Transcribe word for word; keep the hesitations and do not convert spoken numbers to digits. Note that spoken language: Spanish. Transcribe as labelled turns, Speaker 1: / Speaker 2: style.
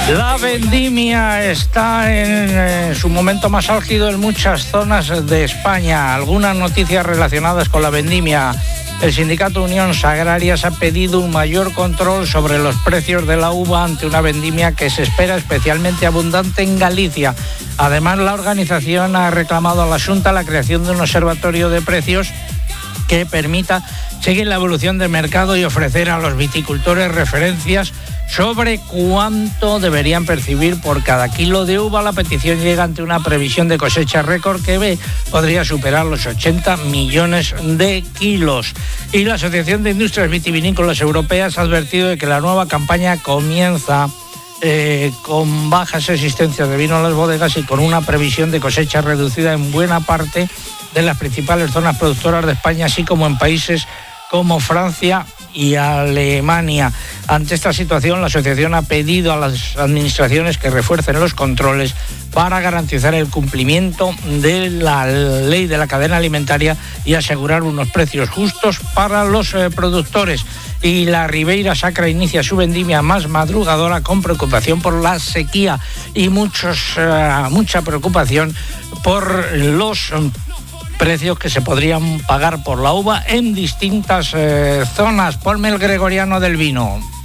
Speaker 1: La vendimia está en eh, su momento más álgido en muchas zonas de España. Algunas noticias relacionadas con la vendimia. El sindicato Unión Agrarias ha pedido un mayor control sobre los precios de la uva ante una vendimia que se espera especialmente abundante en Galicia. Además, la organización ha reclamado a la Xunta la creación de un observatorio de precios que permita seguir la evolución del mercado y ofrecer a los viticultores referencias sobre cuánto deberían percibir por cada kilo de uva. La petición llega ante una previsión de cosecha récord que ve, podría superar los ochenta millones de kilos. Y la Asociación de Industrias Vitivinícolas Europeas ha advertido de que la nueva campaña comienza eh, con bajas existencias de vino en las bodegas y con una previsión de cosecha reducida en buena parte de las principales zonas productoras de España, así como en países como Francia y Alemania. Ante esta situación, la asociación ha pedido a las administraciones que refuercen los controles para garantizar el cumplimiento de la ley de la cadena alimentaria y asegurar unos precios justos para los eh, productores. Y la Ribeira Sacra inicia su vendimia más madrugadora con preocupación por la sequía y muchos, eh, mucha preocupación por los precios que se podrían pagar por la uva en distintas eh, zonas. Ponme el gregoriano del vino.